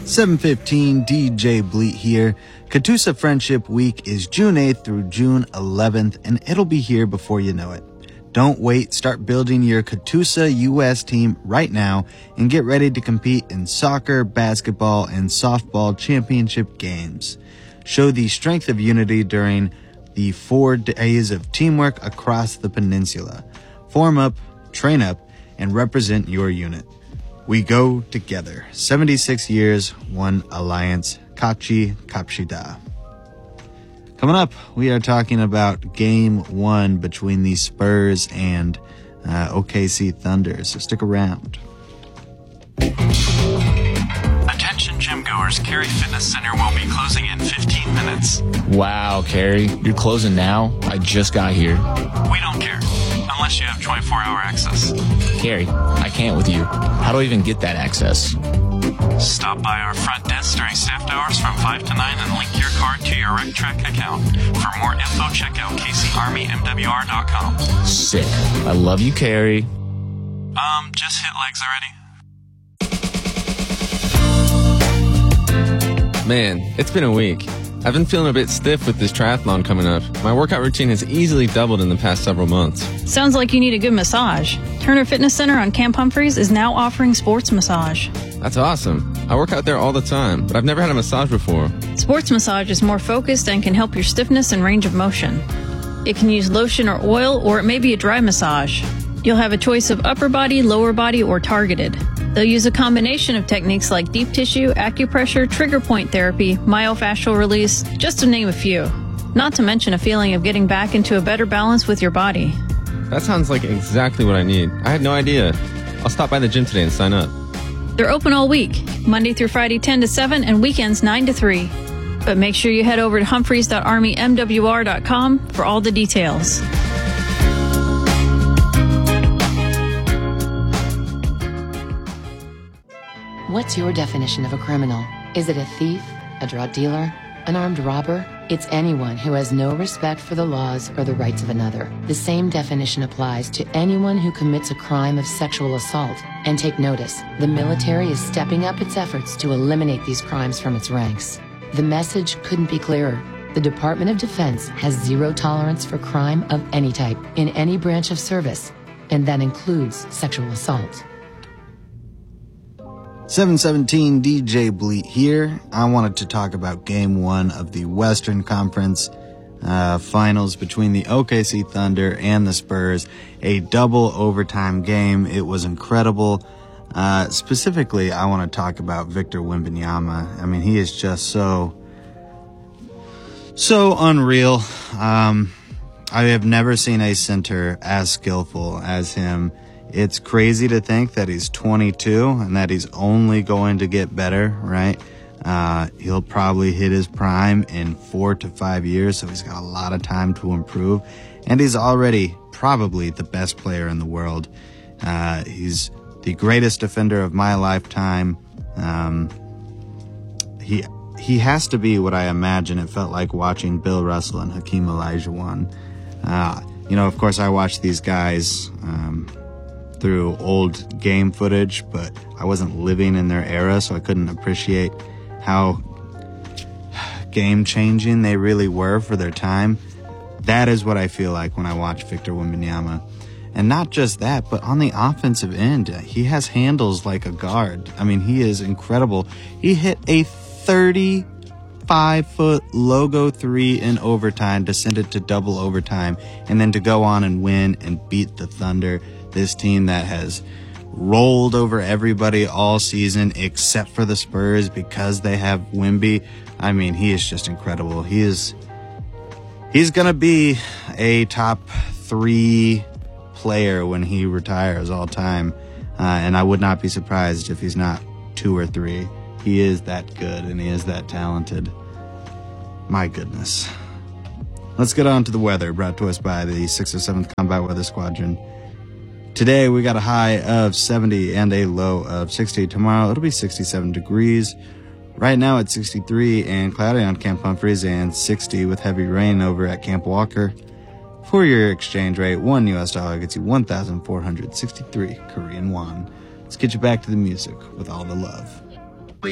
7:15, DJ Bleat here. Catoosa Friendship Week is June 8th through June 11th, and it'll be here before you know it. Don't wait, start building your Catoosa US team right now and get ready to compete in soccer, basketball, and softball championship games. Show the strength of unity during the 4 days of teamwork across the peninsula. Form up, train up, and represent your unit. We go together. 76 years, one alliance. Kachi Kapshida. Coming up, we are talking about Game 1 between the Spurs and OKC Thunder, so stick around. Attention gym goers, Cary Fitness Center will be closing in 15 minutes. Wow, Cary, you're closing now? I just got here. We don't care, unless you have 24-hour access. Cary, I can't with you. How do I even get that access? Stop by our front desk during staffed hours from 5 to 9 and link your card to your RecTrack account. For more info, check out KCArmyMWR.com. Sick. I love you, Cary. Just hit legs already? Man, it's been a week. I've been feeling a bit stiff with this triathlon coming up. My workout routine has easily doubled in the past several months. Sounds like you need a good massage. Turner Fitness Center on Camp Humphreys is now offering sports massage. That's awesome. I work out there all the time, but I've never had a massage before. Sports massage is more focused and can help your stiffness and range of motion. It can use lotion or oil, or it may be a dry massage. You'll have a choice of upper body, lower body, or targeted. They'll use a combination of techniques like deep tissue, acupressure, trigger point therapy, myofascial release, just to name a few. Not to mention a feeling of getting back into a better balance with your body. That sounds like exactly what I need. I had no idea. I'll stop by the gym today and sign up. They're open all week, Monday through Friday 10 to 7 and weekends 9 to 3. But make sure you head over to humphreys.armymwr.com for all the details. What's your definition of a criminal? Is it a thief, a drug dealer, an armed robber? It's anyone who has no respect for the laws or the rights of another. The same definition applies to anyone who commits a crime of sexual assault. And take notice, the military is stepping up its efforts to eliminate these crimes from its ranks. The message couldn't be clearer. The Department of Defense has zero tolerance for crime of any type in any branch of service, and that includes sexual assault. 7:17, DJ Bleat here. I wanted to talk about Game 1 of the Western Conference Finals between the OKC Thunder and the Spurs. A double overtime game. It was incredible. Specifically, I want to talk about Victor Wembanyama. I mean, he is just so unreal. I have never seen a center as skillful as him. It's crazy to think that he's 22 and that he's only going to get better, right? He'll probably hit his prime in 4 to 5 years, so he's got a lot of time to improve. And he's already probably the best player in the world. He's the greatest defender of my lifetime. He has to be what I imagine it felt like watching Bill Russell and Hakeem Olajuwon. Of course, I watched these guys through old game footage, but I wasn't living in their era, so I couldn't appreciate how game-changing they really were for their time. That is what I feel like when I watch Victor Wembanyama. And not just that, but on the offensive end, he has handles like a guard. I mean, he is incredible. He hit a 35-foot logo 3 in overtime to send it to double overtime, and then to go on and win and beat the Thunder. This team that has rolled over everybody all season except for the Spurs because they have Wemby. I mean, he is just incredible. He's going to be a top 3 player when he retires all time. And I would not be surprised if he's not 2 or 3. He is that good and he is that talented. My goodness. Let's get on to the weather, brought to us by the 607th Combat Weather Squadron. Today, we got a high of 70 and a low of 60. Tomorrow, it'll be 67 degrees. Right now, it's 63 and cloudy on Camp Humphreys and 60 with heavy rain over at Camp Walker. For your exchange rate, $1 US gets you 1,463 Korean won. Let's get you back to the music with all the love.